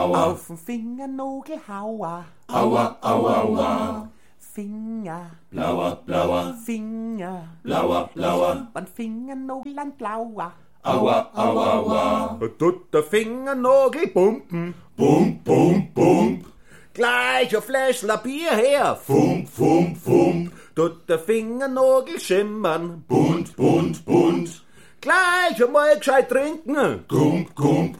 Auf den Fingernagel haua. Aua, aua, aua. Finger, Blauer, blauer, Finger, blauer, blauer. mein Fingernagel ein blauer. Aua, aua, aua. Tut der Fingernagel pumpen, Bump, bump, bump. gleich ein Fläschler Bier her. Fump, fump, fump. Tut der Fingernagel schimmern, Bunt, bunt, bunt. gleich einmal gescheit trinken. Gump, gump,